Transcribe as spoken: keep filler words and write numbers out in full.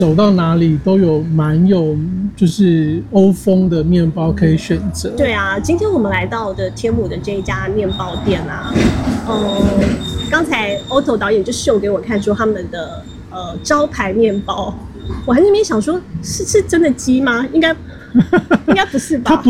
走到哪里都有蛮有就是欧风的面包可以选择。 对啊，今天我们来到的天母的这一家面包店啊，嗯，刚才 Otto 导演就秀给我看说他们的呃招牌面包，我还在那边想说是是真的鸡吗？应该应该不是吧？